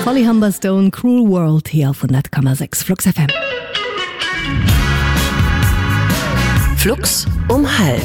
Holly Humberstone, Cruel World hier auf 100,6 Flux FM. Flux um 12.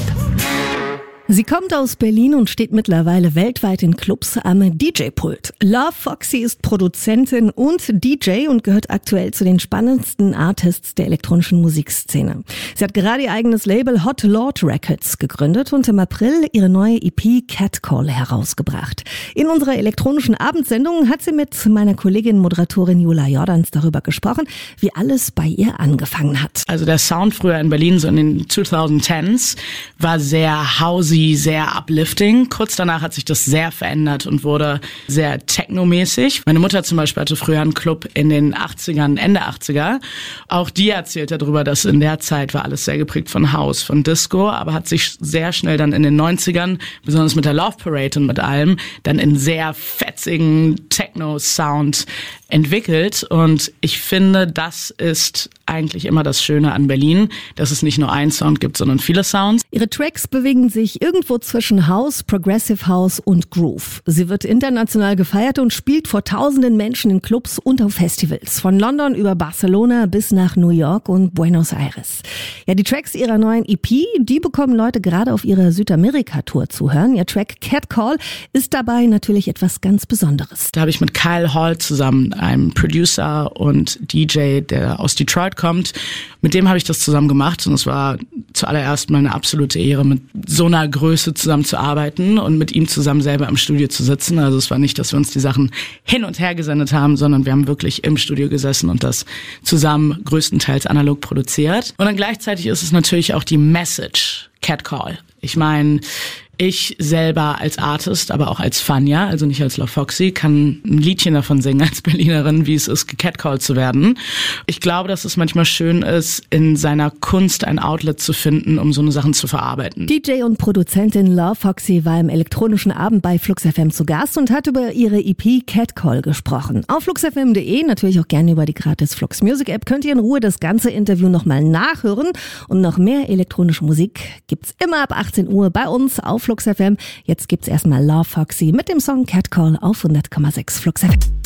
Sie kommt aus Berlin und steht mittlerweile weltweit in Clubs am DJ-Pult. Love Foxy ist Produzentin und DJ und gehört aktuell zu den spannendsten Artists der elektronischen Musikszene. Sie hat gerade ihr eigenes Label Hot Lord Records gegründet und im April ihre neue EP Catcall herausgebracht. In unserer elektronischen Abendsendung hat sie mit meiner Kollegin Moderatorin Jula Jordans darüber gesprochen, wie alles bei ihr angefangen hat. Also der Sound früher in Berlin, so in den 2010s, war sehr housey, sehr uplifting. Kurz danach hat sich das sehr verändert und wurde sehr technomäßig. Meine Mutter zum Beispiel hatte früher einen Club in den 80ern, Ende 80er. Auch die erzählt darüber, dass in der Zeit war alles sehr geprägt von House, von Disco, aber hat sich sehr schnell dann in den 90ern, besonders mit der Love Parade und mit allem, dann in sehr fetzigen Techno-Sound entwickelt. Und ich finde, das ist eigentlich immer das Schöne an Berlin, dass es nicht nur einen Sound gibt, sondern viele Sounds. Ihre Tracks bewegen sich irgendwo zwischen House, Progressive House und Groove. Sie wird international gefeiert und spielt vor tausenden Menschen in Clubs und auf Festivals. Von London über Barcelona bis nach New York und Buenos Aires. Ja, die Tracks ihrer neuen EP, die bekommen Leute gerade auf ihrer Südamerika-Tour zu hören. Ihr Track Catcall ist dabei natürlich etwas ganz Besonderes. Da habe ich mit Kyle Hall zusammen, einem Producer und DJ, der aus Detroit kommt. Mit dem habe ich das zusammen gemacht und es war zuallererst mal eine absolute Ehre, mit so einer Größe zusammen zu arbeiten und mit ihm zusammen selber im Studio zu sitzen. Also es war nicht, dass wir uns die Sachen hin und her gesendet haben, sondern wir haben wirklich im Studio gesessen und das zusammen größtenteils analog produziert. Und dann gleichzeitig ist es natürlich auch die Message, Catcall. Ich meine, ich selber als Artist, aber auch als Fania, also nicht als Love Foxy, kann ein Liedchen davon singen als Berlinerin, wie es ist, gecatcalled zu werden. Ich glaube, dass es manchmal schön ist, in seiner Kunst ein Outlet zu finden, um so eine Sachen zu verarbeiten. DJ und Produzentin Love Foxy war im elektronischen Abend bei Flux FM zu Gast und hat über ihre EP Catcall gesprochen. Auf fluxfm.de, natürlich auch gerne über die gratis Flux Music App, könnt ihr in Ruhe das ganze Interview nochmal nachhören. Und noch mehr elektronische Musik gibt's immer ab 18 Uhr bei uns auf Flux FM. Jetzt gibt's erstmal Love Foxy mit dem Song Catcall auf 100,6 Flux FM.